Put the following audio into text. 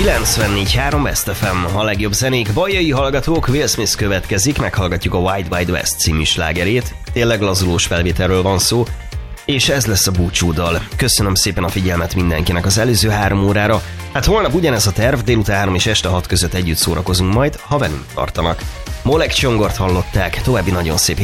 94.3 West FM, a legjobb zenék, bajai hallgatók, Will Smith következik, meghallgatjuk a Wide Wide West című slágerét, tényleg lazulós felvételről van szó, és ez lesz a búcsúdal. Köszönöm szépen a figyelmet mindenkinek az előző 3 órára, hát holnap ugyanez a terv, délután 3 és este 6 között együtt szórakozunk majd, ha velünk tartanak. Molek Csongort hallották, további nagyon szép